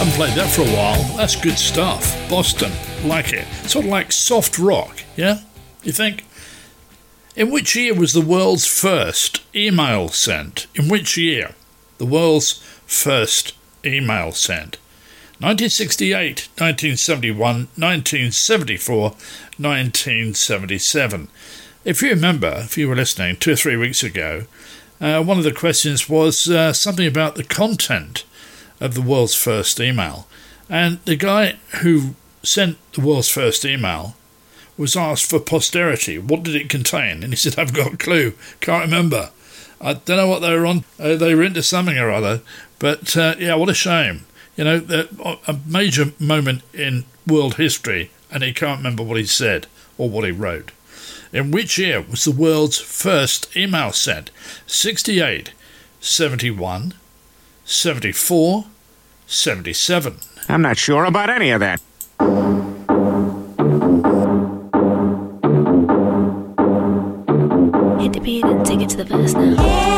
Played that for a while. That's good stuff. Boston, like it. Sort of like soft rock, yeah? You think? In which year was the world's first email sent? In which year? The world's first email sent. 1968, 1971, 1974, 1977. If you remember, if you were listening 2 or 3 weeks ago, one of the questions was something about the content of the world's first email. And the guy who sent the world's first email was asked for posterity. What did it contain? And he said, I've got a clue. Can't remember. I don't know what they were on. They were into something or other. But, yeah, what a shame. You know, a major moment in world history, and he can't remember what he said or what he wrote. In which year was the world's first email sent? 68, 71, 74, 77. I'm not sure about any of that. Hit the beat and take it to the verse now.